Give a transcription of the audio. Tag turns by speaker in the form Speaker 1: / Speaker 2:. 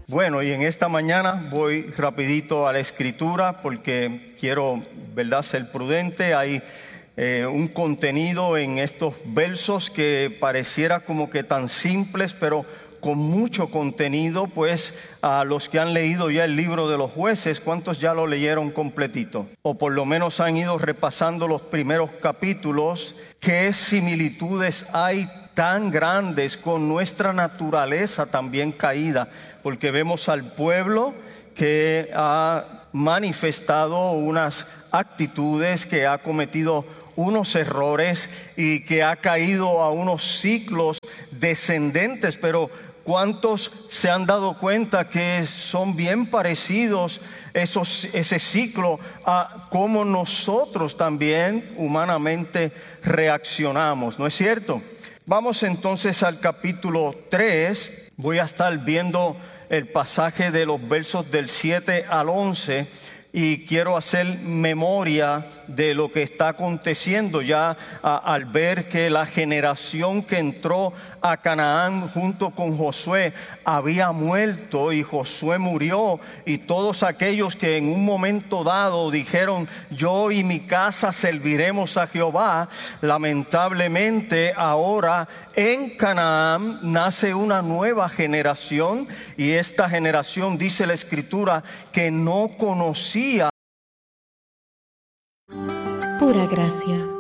Speaker 1: Bueno, y en esta mañana voy rapidito a la escritura porque quiero, ¿verdad?, ser prudente. Hay un contenido en estos versos que pareciera como que tan simples, pero con mucho contenido. Pues a los que han leído ya el libro de los Jueces, ¿cuántos ya lo leyeron completito? O por lo menos han ido repasando los primeros capítulos. ¿Qué similitudes hay tan grandes con nuestra naturaleza también caída? Porque vemos al pueblo que ha manifestado unas actitudes, que ha cometido unos errores y que ha caído a unos ciclos descendentes. Pero ¿cuántos se han dado cuenta que son bien parecidos ese ciclo a cómo nosotros también humanamente reaccionamos? ¿No es cierto? Vamos entonces al capítulo 3. Voy a estar viendo el pasaje de los versos del 7 al 11 y quiero hacer memoria de lo que está aconteciendo ya al ver que la generación que entró a Canaán junto con Josué había muerto y Josué murió, y todos aquellos que en un momento dado dijeron: yo y mi casa serviremos a Jehová, lamentablemente ahora en Canaán nace una nueva generación, y esta generación, dice la Escritura, que no conocía.
Speaker 2: Pura gracia.